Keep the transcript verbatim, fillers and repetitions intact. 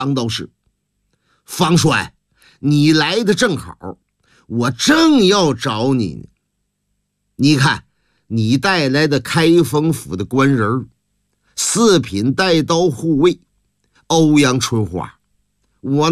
王道士：“方帅，你来的正好，我正要找你呢。你看，你带来的开封府的官人，四品带刀护卫欧阳春花，我